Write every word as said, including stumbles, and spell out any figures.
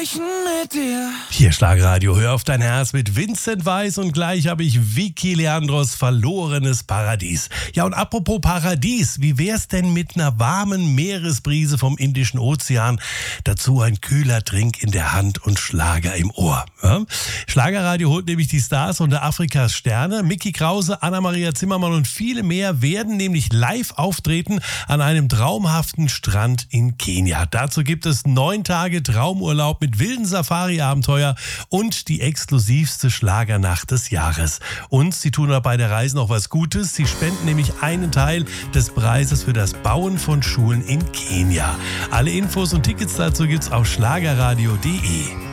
mit dir. Hier Schlagerradio, hör auf dein Herz mit Vincent Weiss und gleich habe ich Vicky Leandros Verlorenes Paradies. Ja, und apropos Paradies, wie wär's denn mit einer warmen Meeresbrise vom Indischen Ozean? Dazu ein kühler Trink in der Hand und Schlager im Ohr. Ja? Schlagerradio holt nämlich die Stars unter Afrikas Sterne. Micky Krause, Anna-Maria Zimmermann und viele mehr werden nämlich live auftreten an einem traumhaften Strand in Kenia. Dazu gibt es neun Tage Traumurlaub mit wilden Safari-Abenteuer und die exklusivste Schlagernacht des Jahres. Und sie tun auch bei der Reise noch was Gutes. Sie spenden nämlich einen Teil des Preises für das Bauen von Schulen in Kenia. Alle Infos und Tickets dazu gibt's auf schlagerradio punkt de.